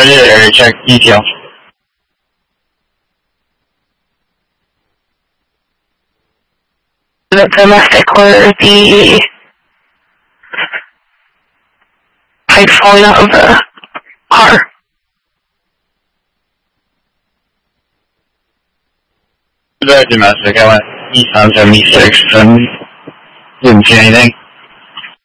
started or check details? The domestic or the pipe falling out of the car? The domestic, I went east on 76 and didn't see anything.